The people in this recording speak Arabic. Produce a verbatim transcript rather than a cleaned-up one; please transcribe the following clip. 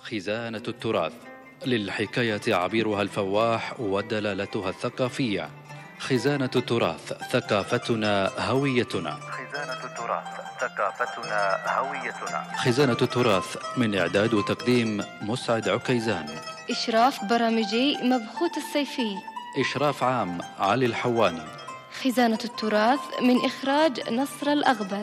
خزانة التراث، للحكاية عبيرها الفواح ودلالتها الثقافية. خزانة التراث، ثقافتنا هويتنا. خزانة التراث، ثقافتنا هويتنا. خزانة التراث، من إعداد وتقديم مسعد عكيزان. إشراف برامجي مبخوت السيفي. إشراف عام علي الحواني. خزانة التراث من إخراج نصر الأغبر.